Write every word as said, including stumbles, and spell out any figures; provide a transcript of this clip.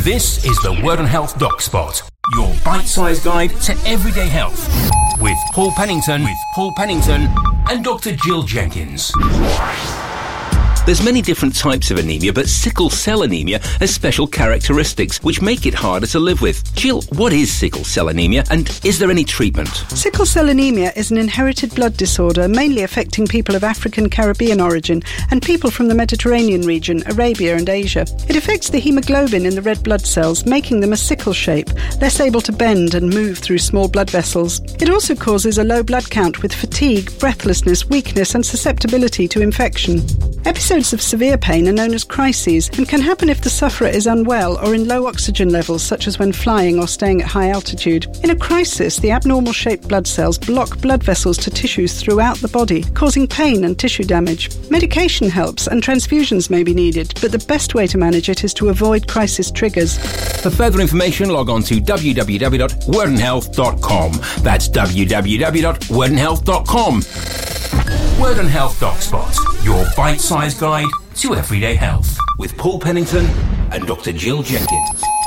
This is the Word on Health Doc Spot, your bite-sized guide to everyday health, with Paul Pennington, with Paul Pennington, and Doctor Jill Jenkins. There's many different types of anemia, but sickle cell anemia has special characteristics which make it harder to live with. Jill, what is sickle cell anemia, and is there any treatment? Sickle cell anemia is an inherited blood disorder mainly affecting people of African Caribbean origin and people from the Mediterranean region, Arabia and Asia. It affects the haemoglobin in the red blood cells, making them a sickle shape, less able to bend and move through small blood vessels. It also causes a low blood count with fatigue, breathlessness, weakness and susceptibility to infection. Episodes of severe pain are known as crises and can happen if the sufferer is unwell or in low oxygen levels, such as when flying or staying at high altitude. In a crisis, the abnormal shaped blood cells block blood vessels to tissues throughout the body, causing pain and tissue damage. Medication helps and transfusions may be needed, but the best way to manage it is to avoid crisis triggers. For further information, log on to w w w dot word and health dot com. That's w w w dot word and health dot com. Word on Health Doc Spot, your bite-sized guide to everyday health, with Paul Pennington and Doctor Jill Jenkins.